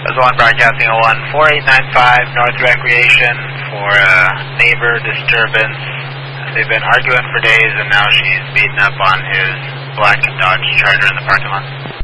One broadcasting 14895 North Recreation for a neighbor disturbance. They've been arguing for days and now she's beating up on his black Dodge Charger in the parking lot.